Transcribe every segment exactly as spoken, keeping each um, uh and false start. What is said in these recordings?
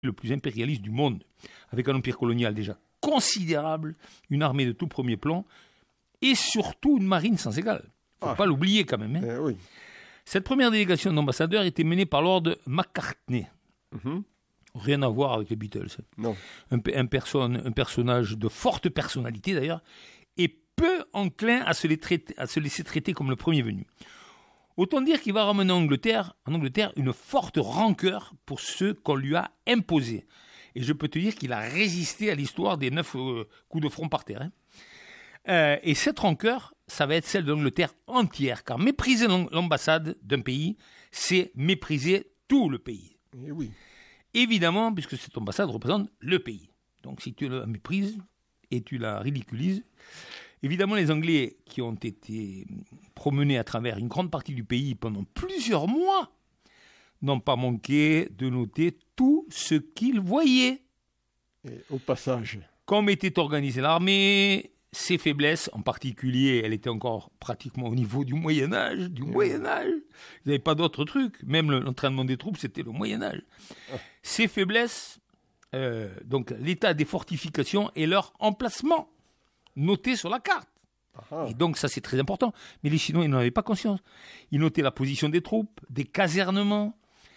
le plus impérialiste du monde, avec un empire colonial déjà considérable, une armée de tout premier plan, et surtout une marine sans égale. Il ne faut ah. pas l'oublier quand même. Hein. Euh, oui. Cette première délégation d'ambassadeurs était menée par Lord Macartney. Mm-hmm. Rien à voir avec les Beatles. Non. Un, un, personne, un personnage de forte personnalité d'ailleurs, et peu enclin à se, les traiter, à se laisser traiter comme le premier venu. Autant dire qu'il va ramener en Angleterre, en Angleterre une forte rancœur pour ce qu'on lui a imposé. Et je peux te dire qu'il a résisté à l'histoire des neuf euh, coups de front par terre. Hein. Euh, et cette rancœur, ça va être celle de l'Angleterre entière, car mépriser l'ambassade d'un pays, c'est mépriser tout le pays. Et oui. Évidemment, puisque cette ambassade représente le pays. Donc si tu la méprises et tu la ridiculises, évidemment les Anglais qui ont été promenés à travers une grande partie du pays pendant plusieurs mois n'ont pas manqué de noter tout ce qu'ils voyaient. Et au passage. Comme était organisée l'armée, ses faiblesses, en particulier, elle était encore pratiquement au niveau du Moyen-Âge, du mmh. Moyen-Âge. Ils n'avaient pas d'autres trucs. Même l'entraînement des troupes, c'était le Moyen-Âge. Ah. Ces faiblesses, euh, donc l'état des fortifications et leur emplacement, notés sur la carte. Ah. Et donc ça, c'est très important. Mais les Chinois, ils n'en avaient pas conscience. Ils notaient la position des troupes, des casernements,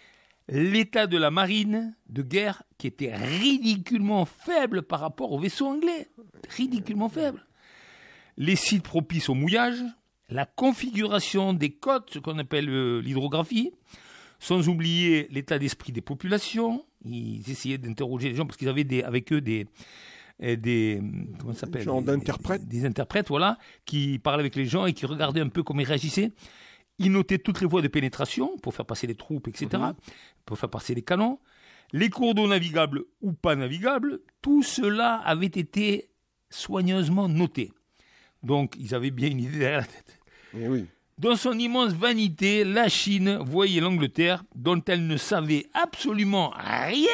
l'état de la marine de guerre qui était ridiculement faible par rapport aux vaisseaux anglais. Ridiculement faible. Les sites propices au mouillage, la configuration des côtes, ce qu'on appelle euh, l'hydrographie, sans oublier l'état d'esprit des populations. Ils essayaient d'interroger les gens parce qu'ils avaient des, avec eux des... des comment ça s'appelle genre d'interprètes des, des interprètes voilà qui parlaient avec les gens et qui regardaient un peu comment ils réagissaient. Ils notaient toutes les voies de pénétration pour faire passer les troupes, et cetera, mm-hmm. pour faire passer les canons, les cours d'eau navigables ou pas navigables. Tout cela avait été soigneusement noté. Donc ils avaient bien une idée derrière la tête. Et oui. Dans son immense vanité, la Chine voyait l'Angleterre, dont elle ne savait absolument rien,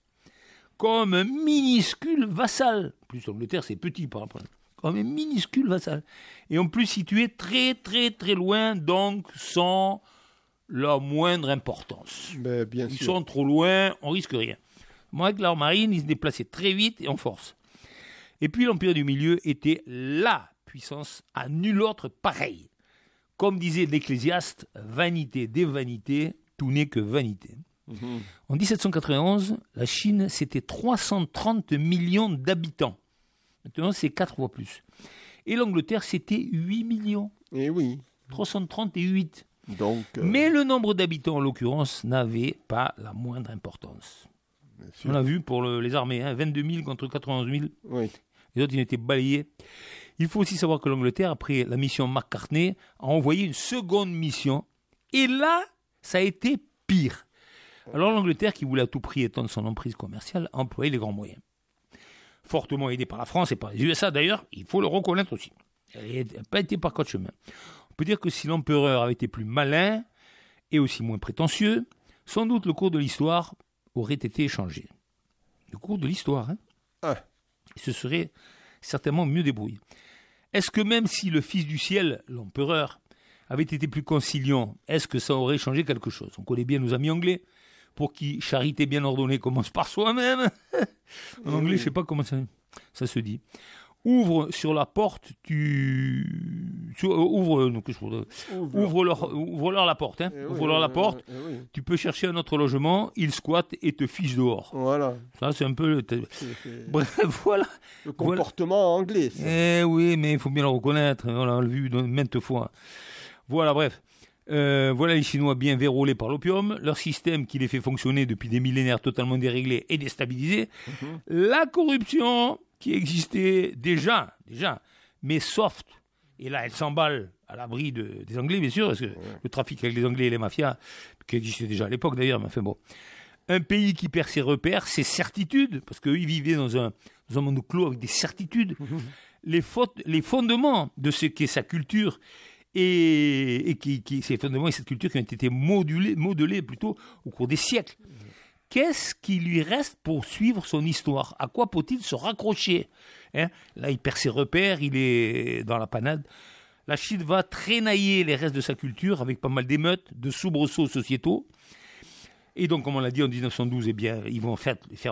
comme un minuscule vassal. En plus, l'Angleterre, c'est petit par rapport. Comme un minuscule vassal. Et en plus situé très, très, très loin, donc sans la moindre importance. Mais bien ils sûr. sont trop loin, on risque rien. Moi, avec leur marine, ils se déplaçaient très vite et en force. Et puis, l'Empire du Milieu était la puissance à nul autre pareil. Comme disait l'Ecclésiaste, vanité des vanités, tout n'est que vanité. Mmh. En dix-sept cent quatre-vingt-onze, la Chine, c'était trois cent trente millions d'habitants. Maintenant, c'est quatre fois plus. Et l'Angleterre, c'était huit millions. Et oui. trois cent trente et huit. Donc, euh... Mais le nombre d'habitants, en l'occurrence, n'avait pas la moindre importance. On l'a vu pour le, les armées, hein, vingt-deux mille contre quatre-vingt-onze mille. Oui. Les autres, ils étaient balayés. Il faut aussi savoir que l'Angleterre, après la mission Macartney, a envoyé une seconde mission. Et là, ça a été pire. Alors l'Angleterre, qui voulait à tout prix étendre son emprise commerciale, a employé les grands moyens. Fortement aidée par la France et par les U S A d'ailleurs, il faut le reconnaître aussi. Elle n'a pas été par quatre chemins. On peut dire que si l'empereur avait été plus malin et aussi moins prétentieux, sans doute le cours de l'histoire aurait été changé. Le cours de l'histoire, hein ah. Il se serait certainement mieux débrouillé. Est-ce que même si le fils du ciel, l'empereur, avait été plus conciliant, est-ce que ça aurait changé quelque chose? On connaît bien nos amis anglais, pour qui charité bien ordonnée commence par soi-même. En anglais, je ne sais pas comment ça, ça se dit. Ouvre sur la porte, tu... Sur, euh, ouvre, donc, je, ouvre, ouvre, leur, ouvre leur la porte. Hein. Oui, ouvre leur la porte. Oui, oui. Tu peux chercher un autre logement, ils squattent et te fichent dehors. Voilà. Ça, c'est un peu... Le... C'est, c'est... Bref, voilà. Le comportement voilà. anglais. Ça. Eh oui, mais il faut bien le reconnaître. On l'a vu maintes fois. Voilà, bref. Euh, voilà les Chinois bien vérolés par l'opium, leur système qui les fait fonctionner depuis des millénaires totalement déréglé et déstabilisé, mmh. La corruption qui existait déjà, déjà, mais soft, et là elle s'emballe à l'abri de, des Anglais bien sûr, parce que ouais. Le trafic avec les Anglais et les mafias, qui existait déjà à l'époque d'ailleurs, mais enfin bon, un pays qui perd ses repères, ses certitudes, parce qu'eux ils vivaient dans un, dans un monde clos avec des certitudes, mmh. les, fautes, les fondements de ce qu'est sa culture, et, et qui, qui, ces fondements et cette culture qui ont été modulés, modelés plutôt au cours des siècles. Qu'est-ce qui lui reste pour suivre son histoire? À quoi peut-il se raccrocher, hein? Là, il perd ses repères, il est dans la panade. La Chine va traînailler les restes de sa culture avec pas mal d'émeutes, de soubresauts sociétaux. Et donc, comme on l'a dit en mille neuf cent douze, eh bien, ils vont faire, faire